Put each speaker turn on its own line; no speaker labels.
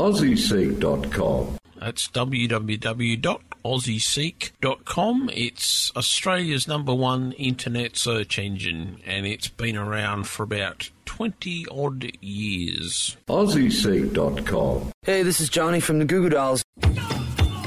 AussieSeek.com.
That's www.aussieseek.com. It's Australia's #1 internet search engine, and it's been around for about 20-odd years.
AussieSeek.com.
Hey, this is Johnny from the Goo Goo Dolls.